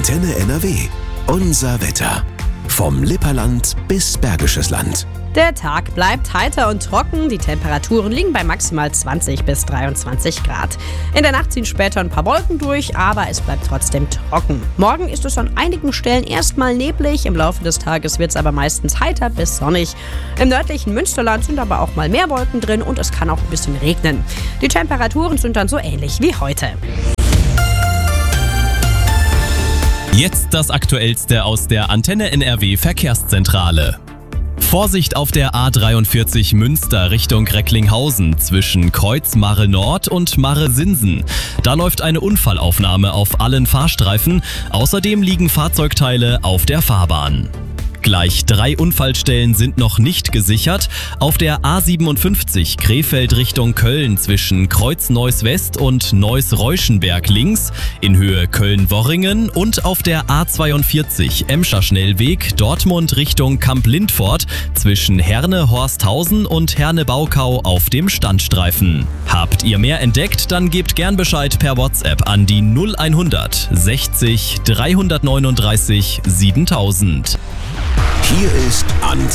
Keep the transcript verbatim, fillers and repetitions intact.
Antenne N R W. Unser Wetter. Vom Lipperland bis Bergisches Land. Der Tag bleibt heiter und trocken. Die Temperaturen liegen bei maximal zwanzig bis dreiundzwanzig Grad. In der Nacht ziehen später ein paar Wolken durch, aber es bleibt trotzdem trocken. Morgen ist es an einigen Stellen erstmal neblig. Im Laufe des Tages wird es aber meistens heiter bis sonnig. Im nördlichen Münsterland sind aber auch mal mehr Wolken drin und es kann auch ein bisschen regnen. Die Temperaturen sind dann so ähnlich wie heute. Jetzt das Aktuellste aus der Antenne N R W Verkehrszentrale. Vorsicht auf der A dreiundvierzig Münster Richtung Recklinghausen zwischen Kreuz Marre Nord und Marre Sinsen. Da läuft eine Unfallaufnahme auf allen Fahrstreifen. Außerdem liegen Fahrzeugteile auf der Fahrbahn. Gleich drei Unfallstellen sind noch nicht gesichert. Auf der A siebenundfünfzig Krefeld Richtung Köln zwischen Kreuz Neuss West und Neuss Reuschenberg links in Höhe Köln-Worringen und auf der A zweiundvierzig Emscher Schnellweg Dortmund Richtung Kamp-Lindfort zwischen Herne-Horsthausen und Herne-Baukau auf dem Standstreifen. Habt ihr mehr entdeckt, dann gebt gern Bescheid per WhatsApp an die null hundert sechzig dreihundertneununddreißig siebentausend. Hier ist Antenne